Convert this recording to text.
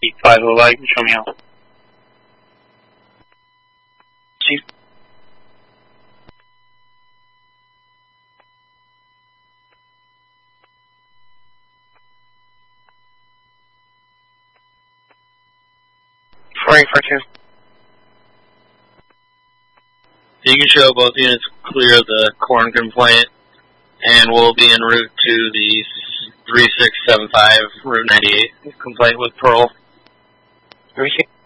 508, show me out. Chief. Frank for 2. You can show both units clear of the corn complaint, and we'll be en route to the 3675 Route 98 complaint with Pearl. 36.